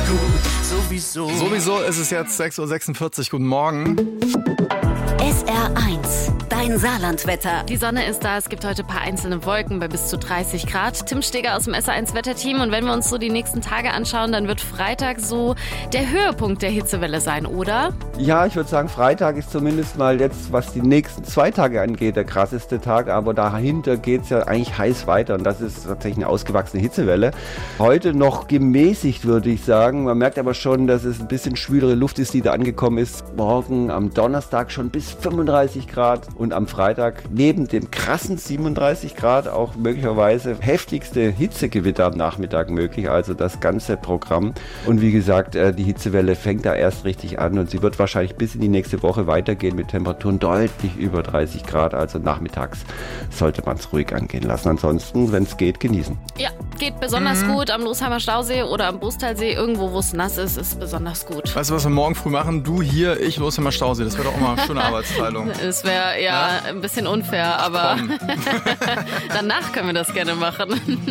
Sowieso ist es jetzt 6.46 Uhr. Guten Morgen. SR1, dein Saarlandwetter. Die Sonne ist da, es gibt heute ein paar einzelne Wolken bei bis zu 30 Grad. Tim Steger aus dem SR1-Wetterteam. Und wenn wir uns so die nächsten Tage anschauen, dann wird Freitag so der Höhepunkt der Hitzewelle sein, oder? Ja, ich würde sagen, Freitag ist zumindest mal jetzt, was die nächsten 2 Tage angeht, der krasseste Tag. Aber dahinter geht es ja eigentlich heiß weiter und das ist tatsächlich eine ausgewachsene Hitzewelle. Heute noch gemäßigt, würde ich sagen. Man merkt aber schon, dass es ein bisschen schwülere Luft ist, die da angekommen ist. Morgen am Donnerstag schon bis 35 Grad und am Freitag neben dem krassen 37 Grad auch möglicherweise heftigste Hitzegewitter am Nachmittag möglich, also das ganze Programm. Und wie gesagt, die Hitzewelle fängt da erst richtig an und sie wird wahrscheinlich bis in die nächste Woche weitergehen mit Temperaturen deutlich über 30 Grad, also nachmittags sollte man es ruhig angehen lassen. Ansonsten, wenn es geht, genießen. Ja, geht besonders gut am Losheimer Stausee oder am Brustalsee, irgendwo wo es nass ist besonders gut. Weißt du, was wir morgen früh machen? Du hier, ich Losheimer Stausee. Das wäre doch immer eine schöne Arbeitsteilung. Es wäre ja ein bisschen unfair, aber danach können wir das gerne machen.